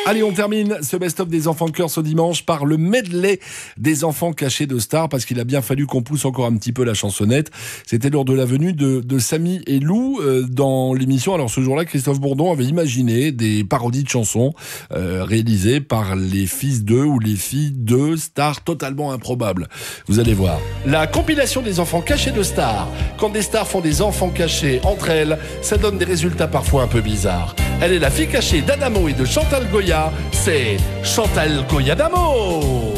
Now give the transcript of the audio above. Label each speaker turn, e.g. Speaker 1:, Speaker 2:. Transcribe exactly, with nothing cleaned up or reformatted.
Speaker 1: Allez, on termine ce best-of des enfants de cœur ce dimanche par le medley des enfants cachés de stars, parce qu'il a bien fallu qu'on pousse encore un petit peu la chansonnette. C'était lors de la venue de, de Samy et Lou euh, dans l'émission. Alors ce jour-là, Christophe Bourdon avait imaginé des parodies de chansons euh, réalisées par les fils d'eux ou les filles de stars totalement improbables. Vous allez voir. La compilation des enfants cachés de stars. Quand des stars font des enfants cachés entre elles, ça donne des résultats parfois un peu bizarres. Elle est la fille cachée d'Adamo et de Chantal Goya. C'est Chantal Goya d'Amo.